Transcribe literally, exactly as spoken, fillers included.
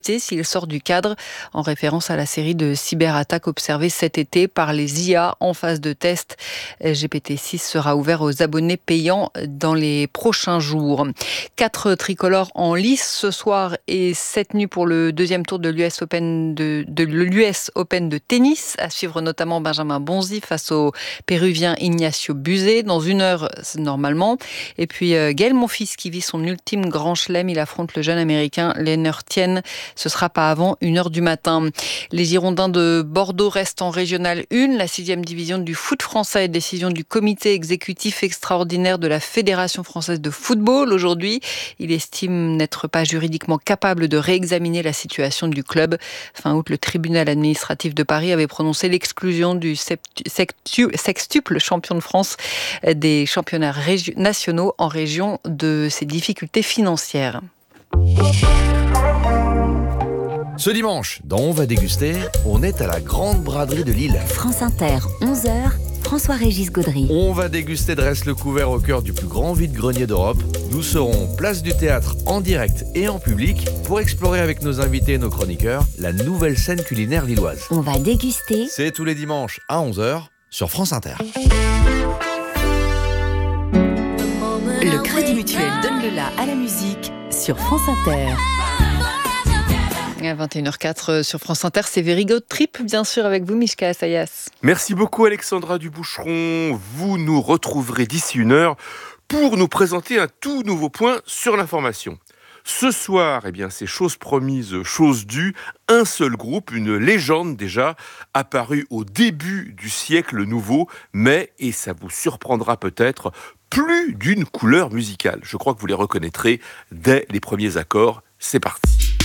s'il sort du cadre, en référence à la série de cyberattaques observées cet été par les I A en phase de test. G P T six sera ouvert aux abonnés payants dans les prochains jours. Quatre tricolores en lice ce soir et cette nuit pour le deuxième tour de l'U S Open de, de l'U S Open de tennis, à suivre notamment Benjamin Bonzi face au Péruvien Ignacio Buzet dans une heure normalement. Et puis euh, Gaël Monfils qui vit son ultime grand chelem, il affronte le jeune Américain Lennart Tien. Ce sera pas avant une heure du matin. Les Girondins de Bordeaux restent en Régionale un, la sixième division du foot français. Décision du comité exécutif extraordinaire de la Fédération française de football. Aujourd'hui, il estime n'être pas juridiquement capable de réexaminer la situation du club. Fin août, le tribunal administratif de Paris avait prononcé l'exclusion du sextuple champion de France des championnats régi- nationaux en raison de ses difficultés financières. Ce dimanche, dans On va déguster, on est à la Grande Braderie de Lille. France Inter, onze heures, François-Régis Gaudry. On va déguster dresse le couvert au cœur du plus grand vide-grenier d'Europe. Nous serons place du Théâtre en direct et en public pour explorer avec nos invités et nos chroniqueurs la nouvelle scène culinaire lilloise. On va déguster. C'est tous les dimanches à onze heures sur France Inter. Le Crédit Mutuel donne le la à la musique sur France Inter. À vingt et une heures quatre sur France Inter, c'est Very Good Trip, bien sûr, avec vous, Mishka Assayas. Merci beaucoup, Alexandra Duboucheron. Vous nous retrouverez d'ici une heure pour nous présenter un tout nouveau point sur l'information. Ce soir, eh bien, c'est chose promise, chose due. Un seul groupe, une légende déjà, apparue au début du siècle nouveau, mais, et ça vous surprendra peut-être, plus d'une couleur musicale. Je crois que vous les reconnaîtrez dès les premiers accords. C'est parti.